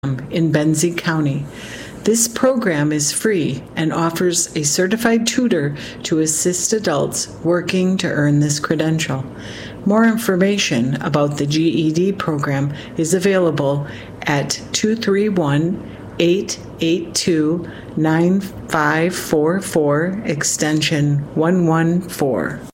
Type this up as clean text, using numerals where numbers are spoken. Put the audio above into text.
in Benzie County. This program is free and offers a certified tutor to assist adults working to earn this credential. More information about the GED program is available at 231-882-9544, extension 114.